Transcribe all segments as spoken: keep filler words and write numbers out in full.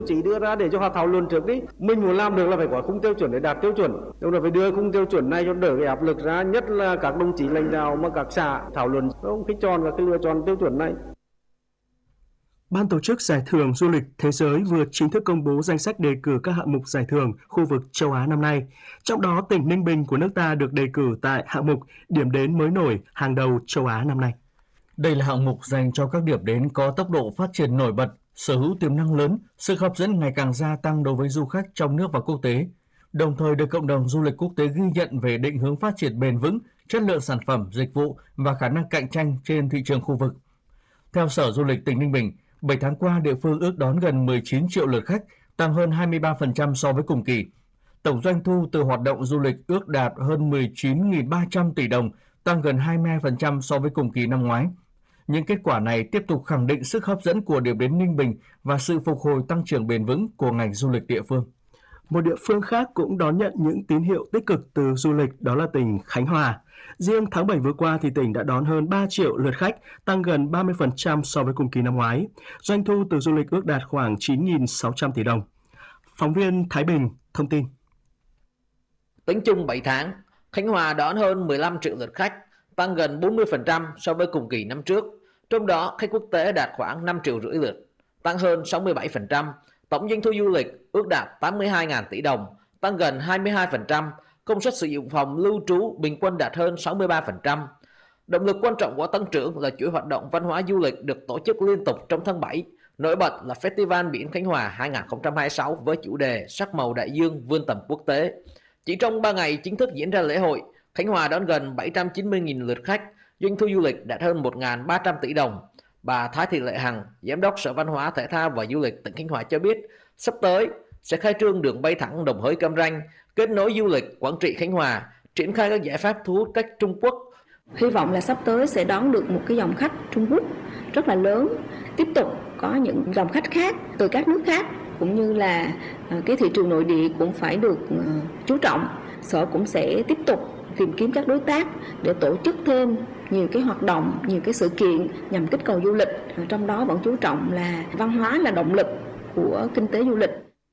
Chỉ đưa ra để cho họ thảo luận trước đi. Mình muốn làm được là phải có khung tiêu chuẩn để đạt tiêu chuẩn. Đúng là phải đưa khung tiêu chuẩn này cho đỡ cái áp lực ra, nhất là các đồng chí lãnh đạo mà các xã thảo luận không cái chọn và cái lựa chọn tiêu chuẩn này. Ban tổ chức Giải thưởng Du lịch Thế giới vừa chính thức công bố danh sách đề cử các hạng mục giải thưởng khu vực châu Á năm nay. Trong đó, tỉnh Ninh Bình của nước ta được đề cử tại hạng mục điểm đến mới nổi hàng đầu châu Á năm nay. Đây là hạng mục dành cho các điểm đến có tốc độ phát triển nổi bật, sở hữu tiềm năng lớn, sức hấp dẫn ngày càng gia tăng đối với du khách trong nước và quốc tế, đồng thời được cộng đồng du lịch quốc tế ghi nhận về định hướng phát triển bền vững, chất lượng sản phẩm, dịch vụ và khả năng cạnh tranh trên thị trường khu vực. Theo Sở Du lịch tỉnh Ninh Bình, bảy tháng qua địa phương ước đón gần mười chín triệu lượt khách, tăng hơn hai mươi ba phần trăm so với cùng kỳ. Tổng doanh thu từ hoạt động du lịch ước đạt hơn mười chín nghìn ba trăm tỷ đồng, tăng gần hai mươi hai phần trăm so với cùng kỳ năm ngoái. Những kết quả này tiếp tục khẳng định sức hấp dẫn của điểm đến Ninh Bình và sự phục hồi tăng trưởng bền vững của ngành du lịch địa phương. Một địa phương khác cũng đón nhận những tín hiệu tích cực từ du lịch, đó là tỉnh Khánh Hòa. Riêng tháng bảy vừa qua thì tỉnh đã đón hơn ba triệu lượt khách, tăng gần ba mươi phần trăm so với cùng kỳ năm ngoái. Doanh thu từ du lịch ước đạt khoảng chín nghìn sáu trăm tỷ đồng. Phóng viên Thái Bình thông tin. Tính chung bảy tháng, Khánh Hòa đón hơn mười lăm triệu lượt khách, tăng gần bốn mươi phần trăm so với cùng kỳ năm trước. Trong đó, khách quốc tế đạt khoảng năm triệu rưỡi lượt, tăng hơn sáu mươi bảy phần trăm. Tổng doanh thu du lịch ước đạt tám mươi hai nghìn tỷ đồng, tăng gần hai mươi hai phần trăm. Công suất sử dụng phòng lưu trú bình quân đạt hơn sáu mươi ba phần trăm. Động lực quan trọng của tăng trưởng là chuỗi hoạt động văn hóa du lịch được tổ chức liên tục trong tháng bảy. Nổi bật là Festival Biển Khánh Hòa hai không hai sáu với chủ đề Sắc màu đại dương vươn tầm quốc tế. Chỉ trong ba ngày chính thức diễn ra lễ hội, Khánh Hòa đón gần bảy trăm chín mươi nghìn lượt khách, doanh thu du lịch đạt hơn một nghìn ba trăm tỷ đồng. Bà Thái Thị Lệ Hằng, Giám đốc Sở Văn hóa Thể thao và Du lịch tỉnh Khánh Hòa cho biết, sắp tới sẽ khai trương đường bay thẳng Đồng Hới Cam Ranh, kết nối du lịch Quảng Trị Khánh Hòa, triển khai các giải pháp thu hút khách Trung Quốc. Hy vọng là sắp tới sẽ đón được một cái dòng khách Trung Quốc rất là lớn, tiếp tục có những dòng khách khác từ các nước khác, cũng như là cái thị trường nội địa cũng phải được chú trọng. Sở cũng sẽ tiếp tục tìm kiếm các đối tác để tổ chức thêm nhiều cái hoạt động, nhiều cái sự kiện nhằm kích cầu du lịch, trong đó vẫn chú trọng là văn hóa là động lực của kinh tế du lịch.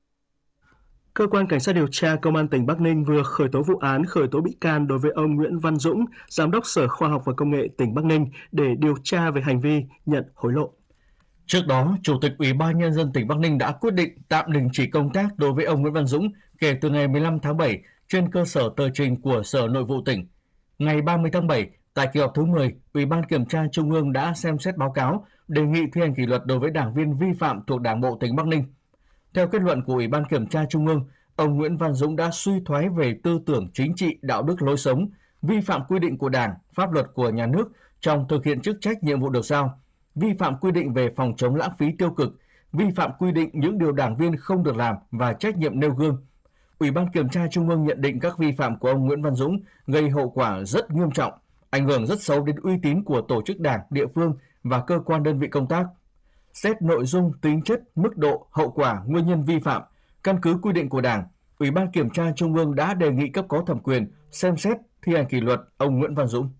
Cơ quan Cảnh sát điều tra Công an tỉnh Bắc Ninh vừa khởi tố vụ án khởi tố bị can đối với ông Nguyễn Văn Dũng, Giám đốc Sở Khoa học và Công nghệ tỉnh Bắc Ninh để điều tra về hành vi nhận hối lộ. Trước đó, Chủ tịch Ủy ban Nhân dân tỉnh Bắc Ninh đã quyết định tạm đình chỉ công tác đối với ông Nguyễn Văn Dũng kể từ ngày mười lăm tháng bảy trên cơ sở tờ trình của Sở Nội vụ tỉnh. Ngày ba mươi tháng bảy, tại kỳ họp thứ mười, Ủy ban Kiểm tra Trung ương đã xem xét báo cáo đề nghị thi hành kỷ luật đối với đảng viên vi phạm thuộc Đảng bộ tỉnh Bắc Ninh. Theo kết luận của Ủy ban Kiểm tra Trung ương, ông Nguyễn Văn Dũng đã suy thoái về tư tưởng chính trị, đạo đức lối sống, vi phạm quy định của Đảng, pháp luật của nhà nước trong thực hiện chức trách nhiệm vụ được giao, vi phạm quy định về phòng chống lãng phí tiêu cực, vi phạm quy định những điều đảng viên không được làm và trách nhiệm nêu gương. Ủy ban Kiểm tra Trung ương nhận định các vi phạm của ông Nguyễn Văn Dũng gây hậu quả rất nghiêm trọng, ảnh hưởng rất xấu đến uy tín của tổ chức đảng, địa phương và cơ quan đơn vị công tác. Xét nội dung, tính chất, mức độ, hậu quả, nguyên nhân vi phạm, căn cứ quy định của Đảng, Ủy ban Kiểm tra Trung ương đã đề nghị cấp có thẩm quyền xem xét thi hành kỷ luật ông Nguyễn Văn Dũng.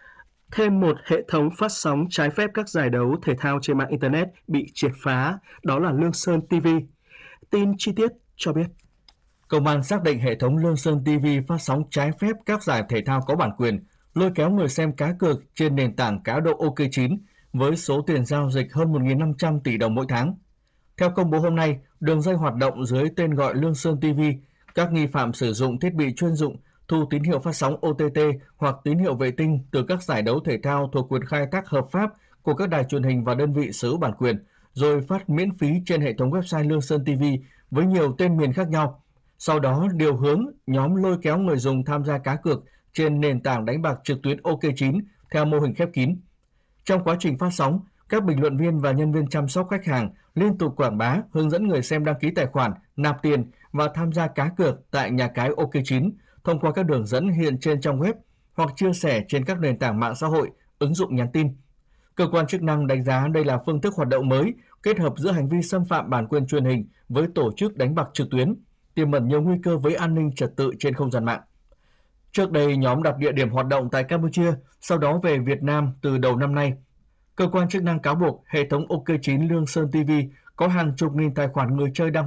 Thêm một hệ thống phát sóng trái phép các giải đấu thể thao trên mạng Internet bị triệt phá, đó là Lương Sơn ti vi. Tin chi tiết cho biết. Công an xác định hệ thống Lương Sơn ti vi phát sóng trái phép các giải thể thao có bản quyền, lôi kéo người xem cá cược trên nền tảng cá độ OK chín với số tiền giao dịch hơn một nghìn năm trăm tỷ đồng mỗi tháng. Theo công bố hôm nay, đường dây hoạt động dưới tên gọi Lương Sơn ti vi, các nghi phạm sử dụng thiết bị chuyên dụng thu tín hiệu phát sóng O T T hoặc tín hiệu vệ tinh từ các giải đấu thể thao thuộc quyền khai thác hợp pháp của các đài truyền hình và đơn vị sở hữu bản quyền, rồi phát miễn phí trên hệ thống website Lương Sơn ti vi với nhiều tên miền khác nhau. Sau đó điều hướng nhóm lôi kéo người dùng tham gia cá cược trên nền tảng đánh bạc trực tuyến OK chín theo mô hình khép kín. Trong quá trình phát sóng, các bình luận viên và nhân viên chăm sóc khách hàng liên tục quảng bá, hướng dẫn người xem đăng ký tài khoản, nạp tiền và tham gia cá cược tại nhà cái OK chín thông qua các đường dẫn hiện trên trong web hoặc chia sẻ trên các nền tảng mạng xã hội, ứng dụng nhắn tin. Cơ quan chức năng đánh giá đây là phương thức hoạt động mới, kết hợp giữa hành vi xâm phạm bản quyền truyền hình với tổ chức đánh bạc trực tuyến, tiềm ẩn nhiều nguy cơ với an ninh trật tự trên không gian mạng. Trước đây, nhóm đặt địa điểm hoạt động tại Campuchia, sau đó về Việt Nam từ đầu năm nay. Cơ quan chức năng cáo buộc hệ thống OK chín Lương Sơn ti vi có hàng chục nghìn tài khoản người chơi đăng